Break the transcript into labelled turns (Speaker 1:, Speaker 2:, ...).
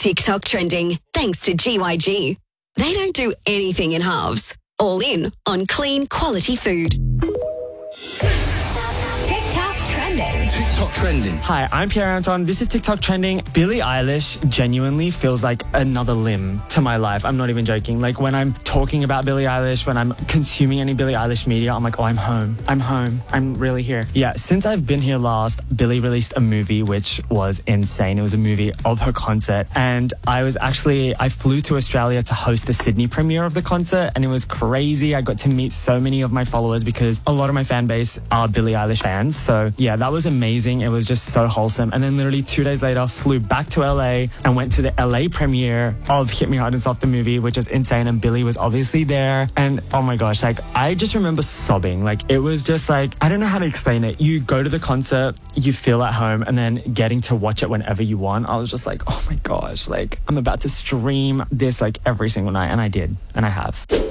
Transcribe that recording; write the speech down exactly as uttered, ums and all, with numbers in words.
Speaker 1: TikTok trending, thanks to G Y G. They don't do anything in halves. All in on clean, quality food. TikTok trending.
Speaker 2: TikTok trending.
Speaker 3: Hi, I'm Pierre Anton. This is TikTok trending. Billie Eilish genuinely feels like another limb to my life. I'm not even joking. Like when I'm talking about Billie Eilish, when I'm consuming any Billie Eilish media, I'm like, oh, I'm home. I'm home. I'm really here. Yeah, since I've been here last, Billie released a movie which was insane. It was a movie of her concert. And I was actually, I flew to Australia to host the Sydney premiere of the concert. And it was crazy. I got to meet so many of my followers because a lot of my fan base are Billie Eilish fans. So yeah, that was amazing. It was just so wholesome. And then literally two days later, flew back to L A and went to the L A premiere of Hit Me Hard and Soft, the movie, which was insane. And Billie was obviously there. And oh my gosh, like I just remember sobbing. Like it was just like, I don't know how to explain it. You go to the concert, you feel at home, and then getting to watch it whenever you want. I was just like, oh my gosh, like I'm about to stream this like every single night. And I did. And I have.